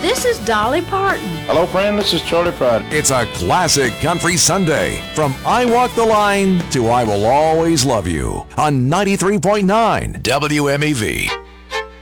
This is Dolly Parton. Hello, friend. This is Charlie Pride. It's a classic country Sunday from I Walk the Line to I Will Always Love You on 93.9 WMEV.